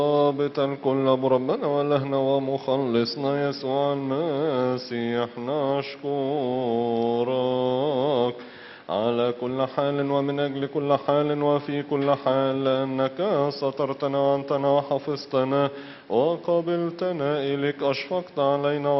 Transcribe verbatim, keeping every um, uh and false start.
ضابط الكل بربنا ولهنا ومخلصنا يسوع المسيح نشكرك على كل حال ومن أجل كل حال وفي كل حال لأنك سترتنا وأنتنا وحفظتنا وقبلتنا إليك أشفقت علينا